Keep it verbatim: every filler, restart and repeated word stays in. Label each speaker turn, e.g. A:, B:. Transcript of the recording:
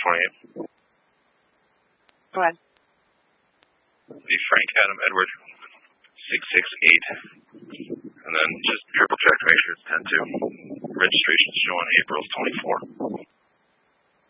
A: twenty-eight.
B: Go ahead.
A: The Frank Adam Edward, six six eight. And then just triple check to make sure it's ten two. Registration's showing April's twenty-four.